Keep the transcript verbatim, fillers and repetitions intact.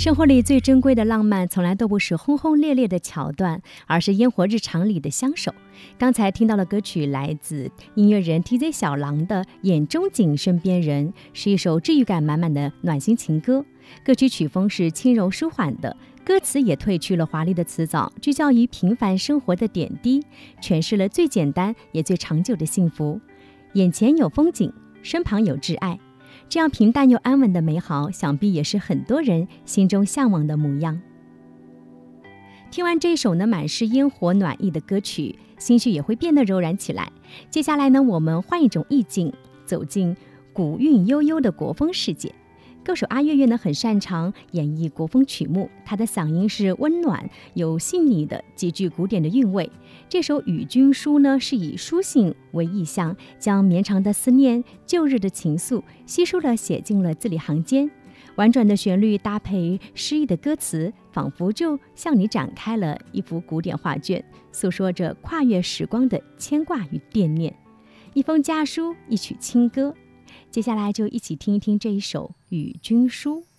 生活里最珍贵的浪漫，从来都不是轰轰烈烈的桥段，而是烟火日常里的相守。刚才听到的歌曲来自音乐人 T Z 小狼的《眼中景身边人》，是一首治愈感满满的暖心情歌。歌曲曲风是轻柔舒缓的，歌词也褪去了华丽的辞藻，聚焦于平凡生活的点滴，诠释了最简单也最长久的幸福。眼前有风景，身旁有挚爱，这样平淡又安稳的美好，想必也是很多人心中向往的模样。听完这首呢满是烟火暖意的歌曲，心绪也会变得柔软起来。接下来呢，我们换一种意境，走进古韵悠悠的国风世界。歌手阿月月呢很擅长演绎国风曲目，她的嗓音是温暖有细腻的，极具古典的韵味。这首《与君书》呢是以书信为意象，将绵长的思念、旧日的情愫悉数地写进了字里行间。婉转的旋律搭配诗意的歌词，仿佛就向你展开了一幅古典画卷，诉说着跨越时光的牵挂与惦念。一封家书，一曲清歌。接下来就一起听一听这一首《与君书》。